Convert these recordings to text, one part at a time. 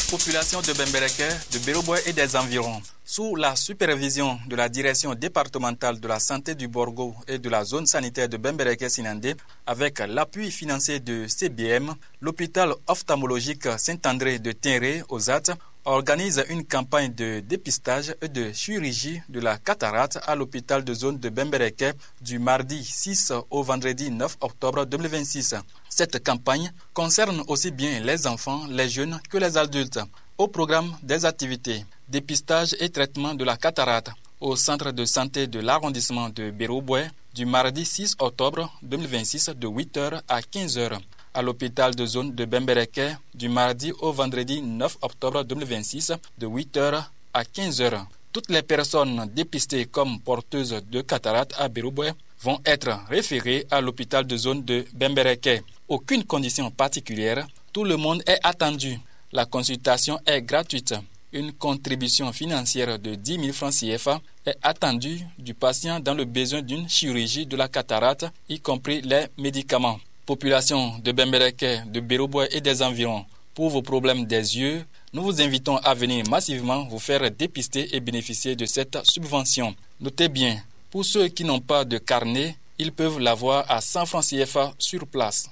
Population de Bembereke, de Béroboy et des environs. Sous la supervision de la direction départementale de la santé du Borgo et de la zone sanitaire de Bembereke-Sinandé, avec l'appui financier de CBM, l'hôpital ophtalmologique Saint-André de Tinré, Ozat, organise une campagne de dépistage et de chirurgie de la cataracte à l'hôpital de zone de Bembereke du mardi 6 au vendredi 9 octobre 2026. Cette campagne concerne aussi bien les enfants, les jeunes que les adultes. Au programme des activités, dépistage et traitement de la cataracte au centre de santé de l'arrondissement de Béroboy du mardi 6 octobre 2026 de 8h à 15h. À l'hôpital de zone de Bembereke du mardi au vendredi 9 octobre 2026 de 8h à 15h. Toutes les personnes dépistées comme porteuses de cataracte à Béroboy vont être référées à l'hôpital de zone de Bembereke. Aucune condition particulière, tout le monde est attendu. La consultation est gratuite. Une contribution financière de 10 000 francs CFA est attendue du patient dans le besoin d'une chirurgie de la cataracte, y compris les médicaments. Population de Bembereke, de Béroboy et des environs, pour vos problèmes des yeux, nous vous invitons à venir massivement vous faire dépister et bénéficier de cette subvention. Notez bien, pour ceux qui n'ont pas de carnet, ils peuvent l'avoir à 100 francs CFA sur place.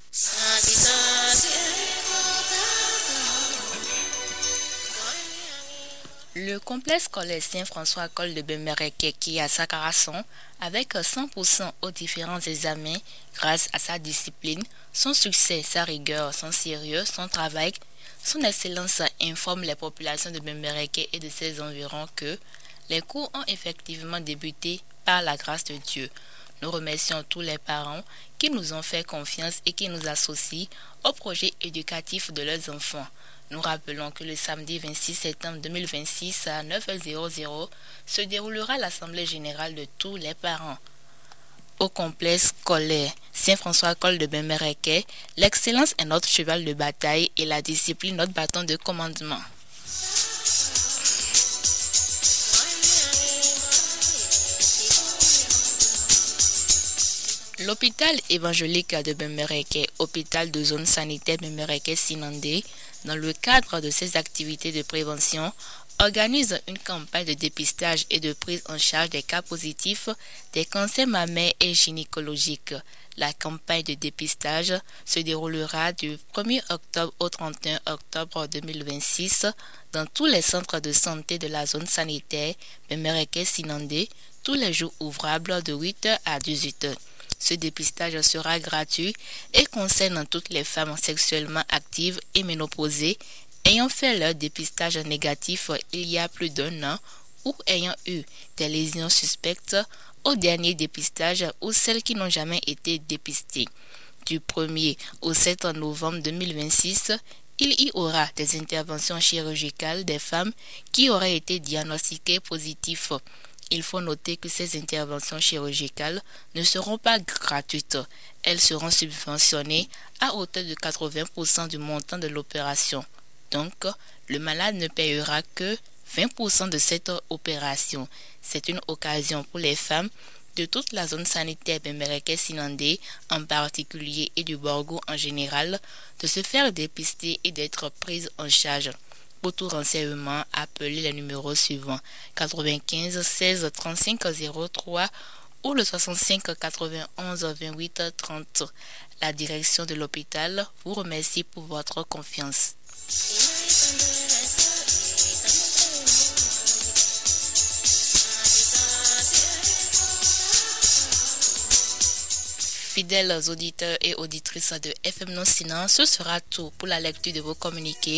Le complexe scolaire Saint-François-Col de Bembereke qui a sa carasson avec 100% aux différents examens grâce à sa discipline, son succès, sa rigueur, son sérieux, son travail, son excellence informe les populations de Bembereke et de ses environs que les cours ont effectivement débuté par la grâce de Dieu. Nous remercions tous les parents qui nous ont fait confiance et qui nous associent au projet éducatif de leurs enfants. Nous rappelons que le samedi 26 septembre 2026 à 9h00 se déroulera l'Assemblée générale de tous les parents. Au complexe scolaire Saint-François-Col de Bembereke, l'excellence est notre cheval de bataille et la discipline notre bâton de commandement. L'hôpital évangélique de Bembereke, hôpital de zone sanitaire Bembereke-Sinandé, dans le cadre de ses activités de prévention, organise une campagne de dépistage et de prise en charge des cas positifs des cancers mammaires et gynécologiques. La campagne de dépistage se déroulera du 1er octobre au 31 octobre 2026 dans tous les centres de santé de la zone sanitaire Bembereke-Sinandé, tous les jours ouvrables de 8h à 18h. Ce dépistage sera gratuit et concerne toutes les femmes sexuellement actives et ménopausées ayant fait leur dépistage négatif il y a plus d'un an ou ayant eu des lésions suspectes au dernier dépistage ou celles qui n'ont jamais été dépistées. Du 1er au 7 novembre 2026, il y aura des interventions chirurgicales des femmes qui auraient été diagnostiquées positives. Il faut noter que ces interventions chirurgicales ne seront pas gratuites. Elles seront subventionnées à hauteur de 80% du montant de l'opération. Donc, le malade ne payera que 20% de cette opération. C'est une occasion pour les femmes de toute la zone sanitaire Bembereke-Sinandé en particulier et du Borgo en général de se faire dépister et d'être prises en charge. Pour tout renseignement, appelez les numéros suivants 95 16 35 03 ou le 65 91 28 30. La direction de l'hôpital vous remercie pour votre confiance. Fidèles auditeurs et auditrices de FM Non Sinan, ce sera tout pour la lecture de vos communiqués.